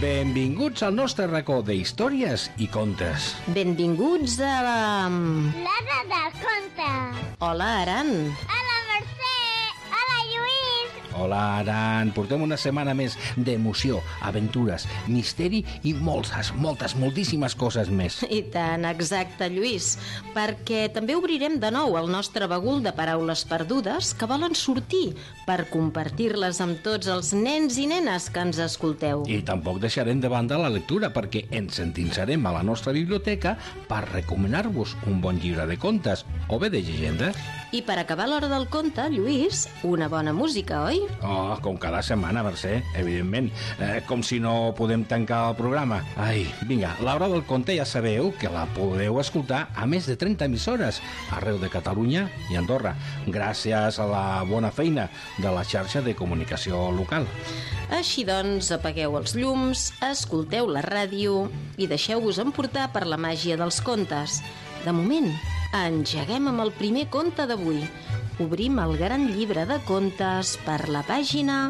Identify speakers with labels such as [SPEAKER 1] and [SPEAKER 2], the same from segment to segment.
[SPEAKER 1] Benvinguts al nostre racó d'històries i contes.
[SPEAKER 2] Benvinguts a la...
[SPEAKER 3] L'Ada del conte.
[SPEAKER 2] Hola, Aran.
[SPEAKER 3] Hola, Mercè. Hola, Lluís.
[SPEAKER 1] Hola, Aran. Portem una setmana més d'emoció, aventures, misteri i moltíssimes coses més.
[SPEAKER 2] I tant, exacte, Lluís, perquè també obrirem de nou el nostre bagul de paraules perdudes que volen sortir per compartir-les amb tots els nens i nenes que ens escolteu.
[SPEAKER 1] I tampoc deixarem de banda la lectura perquè ens endinsarem a la nostra biblioteca per recomanar-vos un bon llibre de contes o bé de llegendes.
[SPEAKER 2] I per acabar l'hora del conte, Lluís, una bona música, oi?
[SPEAKER 1] Oh, com cada setmana, Mercè, evidentment. Com si no podem tancar el programa. Ai, vinga, l'hora del conte ja sabeu que la podeu escoltar a més de 30 emissores arreu de Catalunya i Andorra, gràcies a la bona feina de la xarxa de comunicació local.
[SPEAKER 2] Així doncs, apagueu els llums, escolteu la ràdio i deixeu-vos emportar per la màgia dels contes. De moment, engeguem amb el primer conte d'avui. Obrim el gran llibre de contes per la pàgina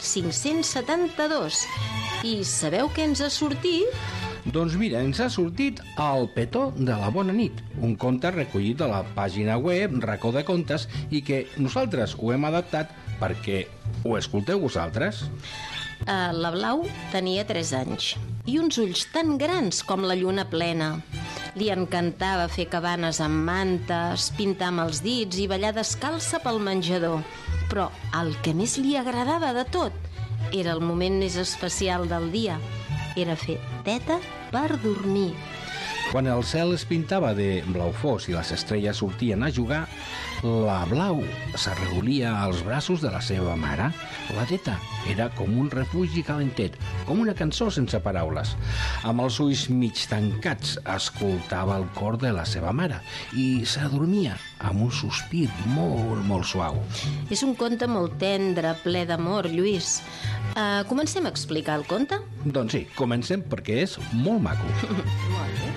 [SPEAKER 2] 572. I sabeu què ens ha sortit?
[SPEAKER 1] Doncs mira, ens ha sortit El petó de la bona nit, un conte recollit a la pàgina web Racó de Contes i que nosaltres ho hem adaptat perquè ho escolteu vosaltres.
[SPEAKER 2] La Blau tenia 3 anys i uns ulls tan grans com la lluna plena. Li encantava fer cabanes amb mantes, pintar amb els dits i ballar descalça pel menjador. Però el que més li agradava de tot era el moment més especial del dia. Era fer teta per dormir.
[SPEAKER 1] Quan el cel es pintava de blau fos i les estrelles sortien a jugar, la Blau s'arregolia als braços de la seva mare. La teta era com un refugi calentet, com una cançó sense paraules. Amb els ulls mig tancats escoltava el cor de la seva mare i s'adormia amb un sospir molt suau.
[SPEAKER 2] És un conte molt tendre, ple d'amor, Lluís. Comencem a explicar el conte?
[SPEAKER 1] Doncs sí, comencem perquè és molt maco.
[SPEAKER 2] Molt bé.